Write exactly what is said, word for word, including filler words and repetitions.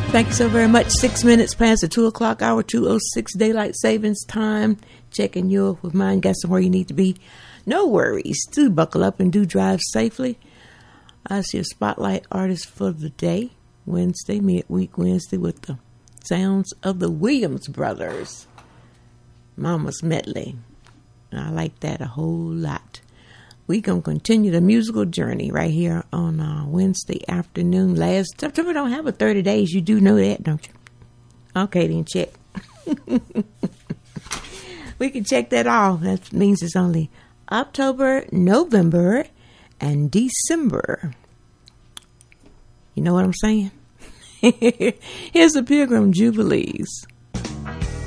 Thank you so very much. Six minutes past the two o'clock hour, two oh six daylight savings time. Checking you with mine. Got somewhere you need to be. No worries. Do buckle up and do drive safely. I see a spotlight artist for the day. Wednesday, midweek Wednesday, with the sounds of the Williams Brothers. Mama's Medley. I like that a whole lot. We're going to continue the musical journey right here on uh, Wednesday afternoon. Last September don't have a thirty days. You do know that, don't you? Okay, then check. We can check that off. That means it's only October, November, and December. You know what I'm saying? Here's the Pilgrim Jubilees.